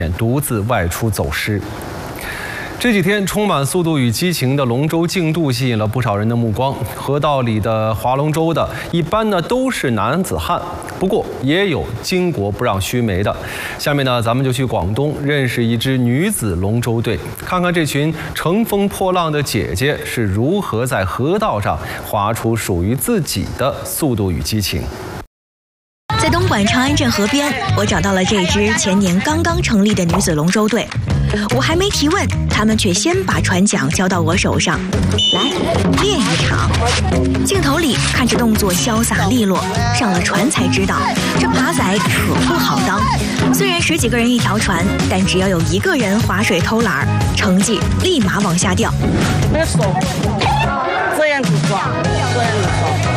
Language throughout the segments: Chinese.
独自外出走失。这几天充满速度与激情的龙舟竞渡吸引了不少人的目光。河道里的划龙舟的，一般呢都是男子汉，不过也有巾帼不让须眉的。下面呢，咱们就去广东认识一支女子龙舟队，看看这群乘风破浪的姐姐是如何在河道上划出属于自己的速度与激情。 在东莞长安镇河边，我找到了这支前年刚刚成立的女子龙舟队。我还没提问，他们却先把船桨交到我手上，来练一场。镜头里看着动作潇洒利落，上了船才知道，这爬仔可不好当。虽然10几个人一条船，但只要有1个人划水偷懒，成绩立马往下掉。 那个手这样子抓，这样子抓。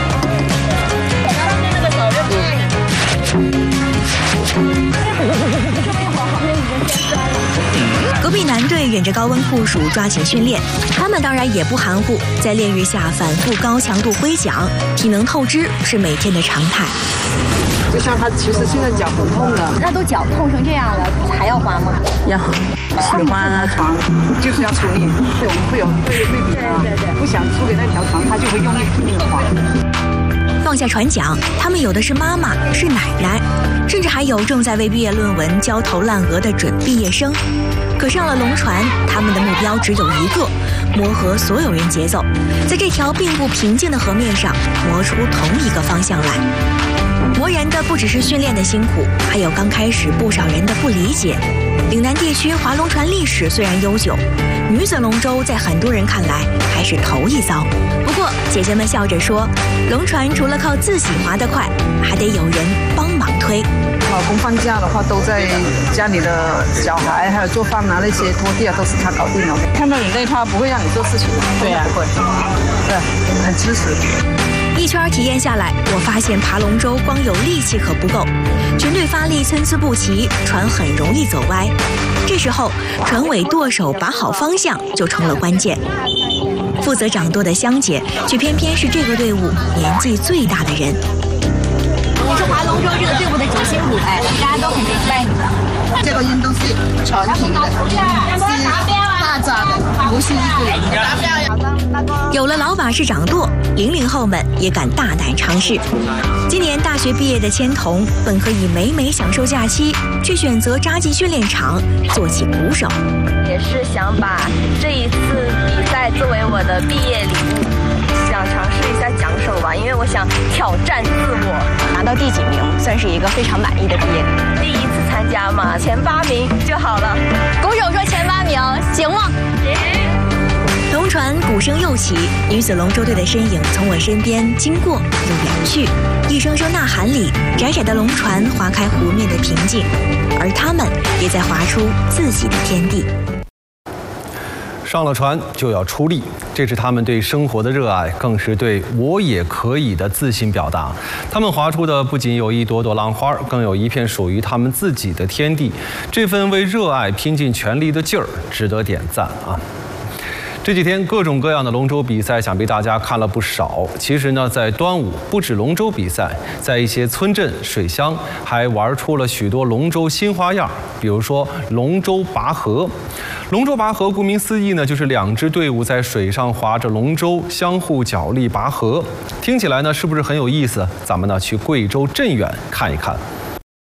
隔壁男队忍着高温酷暑抓紧训练，他们当然也不含糊，在烈日下反复高强度挥桨，体能透支是每天的常态。 就像他其实现在脚很痛的， 那都脚痛成这样了，还要滑吗？ 要喜欢啊，床就是要处理，我们会比他，对，不想输给那条船，他就会用力拼命滑。 放下船桨，他们有的是妈妈，是奶奶，甚至还有正在为毕业论文焦头烂额的准毕业生。可上了龙船，他们的目标只有一个：磨合所有人节奏，在这条并不平静的河面上磨出同一个方向来。磨人的不只是训练的辛苦，还有刚开始不少人的不理解。岭南地区划龙船历史虽然悠久，女子龙舟在很多人看来还是头一遭。不过姐姐们笑着说，龙船除了靠自己划得快，还得有人帮忙推。 老公放假的话，都在家里的小孩还有做饭啊，那些拖地啊都是他搞定了。看到你累，他不会让你做事情的。对呀，不会，对，很支持。 一圈体验下来，我发现爬龙舟光有力气可不够，全队发力参差不齐，船很容易走歪。这时候，船尾舵手把好方向就成了关键。负责掌舵的香姐，却偏偏是这个队伍年纪最大的人。 你是划龙舟这个队伍的主心骨，大家都很崇拜你的。 这个运动是全体的，是大家的，不是一个人的。 有了老把式掌舵，00后们也敢大胆尝试。今年大学毕业的千桐，本可以美美享受假期，却选择扎进训练场做起鼓手。 也是想把这一次比赛作为我的毕业礼物，想尝试一下桨手吧，因为我想挑战自我。 拿到第几名算是一个非常满意的毕业礼物？ 第一次参加嘛，前8名就好了。 鼓手说前8名，行吗？ 龙船鼓声又起，女子龙舟队的身影从我身边经过又远去，一声声呐喊里，窄窄的龙船划开湖面的平静，而他们也在划出自己的天地。 上了船就要出力，这是他们对生活的热爱，更是对我也可以的自信表达。他们划出的不仅有一朵朵浪花，更有一片属于他们自己的天地。这份为热爱拼尽全力的劲儿，值得点赞啊！这几天各种各样的龙舟比赛，想必大家看了不少。其实呢，在端午不止龙舟比赛，在一些村镇水乡还玩出了许多龙舟新花样，比如说龙舟拔河。龙舟拔河顾名思义呢，就是2支队伍在水上划着龙舟，相互角力拔河。听起来呢，是不是很有意思？咱们呢去贵州镇远看一看。